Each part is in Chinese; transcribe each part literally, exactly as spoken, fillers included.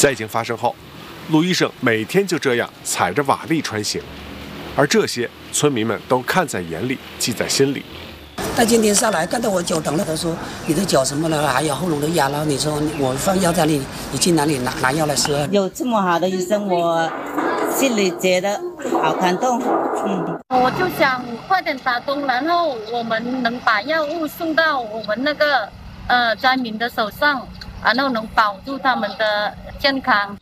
灾情发生后，陆医生每天就这样踩着瓦砾穿行，而这些村民们都看在眼里，记在心里。 他今天上来看到我脚疼了，他说你的脚什么了？还有喉咙都哑了。你说我放药在那里，你去哪里拿拿药来吃？ 有这么好的医生，我心里觉得好感动。嗯， 我就想快点打通，然后我们能把药物送到我们那个呃灾民的手上，然后能保住他们的健康。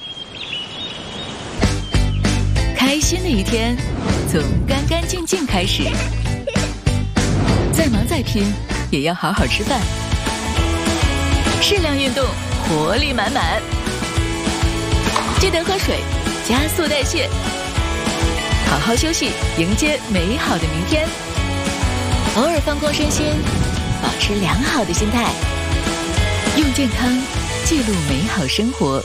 开心的一天从干干净净开始，再忙再拼也要好好吃饭，适量运动，活力满满，记得喝水，加速代谢，好好休息，迎接美好的明天。偶尔放空身心，保持良好的心态，用健康记录美好生活。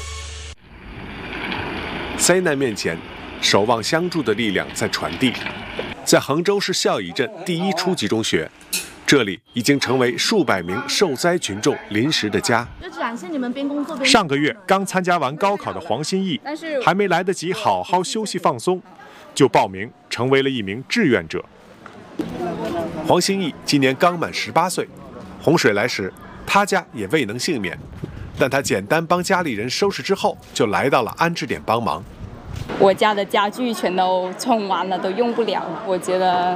灾难面前，守望相助的力量在传递。在杭州市孝义镇第一初级中学，这里已经成为数百名受灾群众临时的家。 上个月刚参加完高考的黄新义，还没来得及好好休息放松，就报名成为了一名志愿者。 黄新义今年刚满十八岁，洪水来时，他家也未能幸免，但他简单帮家里人收拾之后，就来到了安置点帮忙。 我家的家具全都冲完了，都用不了。我觉得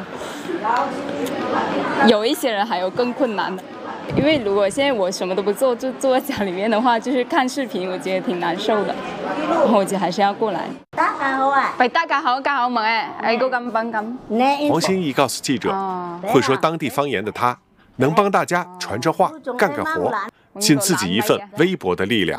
有一些人还有更困难的，因为如果现在我什么都不做，就坐在家里面的话，就是看视频，我觉得挺难受的。然后我觉得还是要過嚟。 大家好啊！ 喂，大家好，家好冇誒？誒，個咁笨咁。 黃新義告訴記者，會說當地方言的他，能幫大家傳傳話，幹幹活，盡自己一份微薄的力量。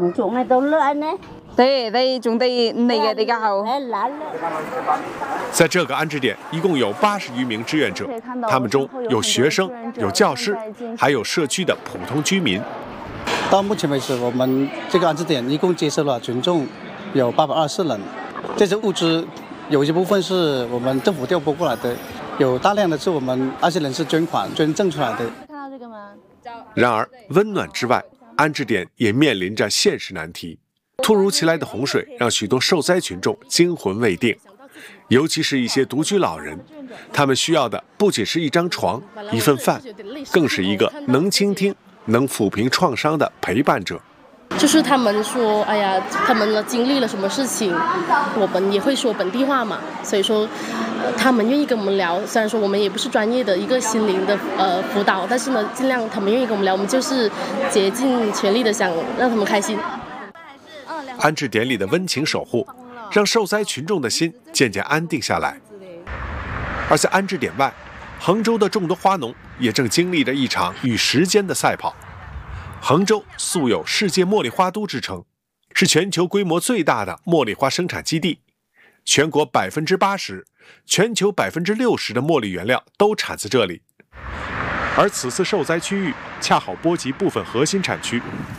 對對，種地你嘅比較好。 在這個安置點，一共有八十餘名志願者，他們中有學生、有教師，還有社區的普通居民。 到目前為止，我們這個安置點一共接收了群眾有八百二十人。這些物資有一部分是我們政府調撥過來的，有大量的是我們那些人士捐款捐贈出來的。 然而，溫暖之外，安置點也面臨着現實難題。突如其來的洪水讓許多受災群眾驚魂未定，尤其是一些獨居老人，他們需要的不僅是一張床、一份飯，更是一個能傾聽、能撫平創傷的陪伴者。 就是他們說，哎呀，他們經歷了什麼事情，我們也會說本地話嘛，所以說，呃、他們願意跟我們聊。雖然說我們也不是專業的一個心靈的呃輔導，但是呢，盡量他們願意跟我們聊，我們就是竭盡全力的想讓他們開心。 安置點裡的溫情守護，讓受災群眾的心漸漸安定下來。而在安置點外，杭州的眾多花農也正經歷着一場與時間的賽跑。杭州素有世界茉莉花都之稱，是全球規模最大的茉莉花生產基地，全國百分之八十、全球百分之六十的茉莉原料都產自這裡。 而此次受災區域恰好波及部分核心產區。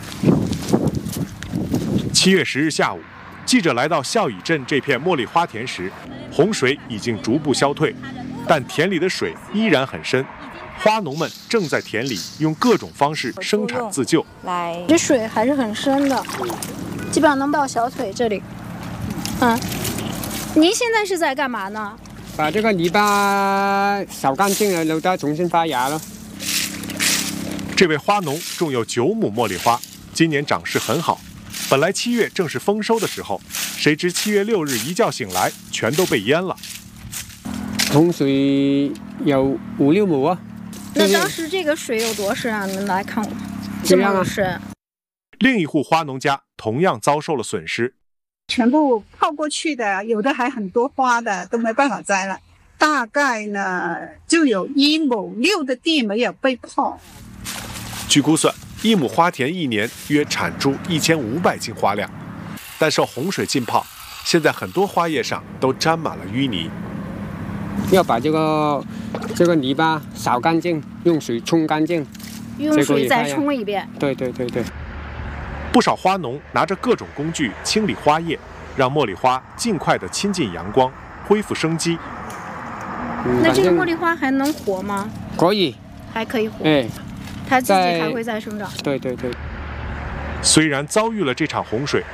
七月十日下午，記者來到孝義鎮這片茉莉花田時，洪水已經逐步消退，但田裡的水依然很深。花農們正在田裡用各種方式生產自救。 來，這水還是很深的，基本上能到小腿這裡。嗯，您現在是在幹嘛呢？ 把這個泥巴掃乾淨了，留到重新發芽了。 這位花農種有九畝茉莉花，今年長勢很好。本來七月正是豐收的時候，誰知七月六日一覺醒來，全都被淹了。 洪水有五六畝啊。 那當時這個水有多深啊？能來看我，這麼深。 另一戶花農家同樣遭受了損失， 全部泡過去的，有的還很多花的都沒辦法摘了。大概呢就有一畝六的地沒有被泡。 據估算，一畝花田一年約產出一千五百斤花量，但受洪水浸泡，現在很多花葉上都沾滿了淤泥。 要把這個這個泥巴掃乾淨，用水沖乾淨， 用水再沖一遍。 對對對對。 不少花農拿着各種工具清理花葉，讓茉莉花盡快地親近陽光，恢復生機。 嗯、那這個茉莉花還能活嗎？ 可以， 還可以活。 哎， 它自己還會再生長。 對對對。 雖然遭遇了這場洪水，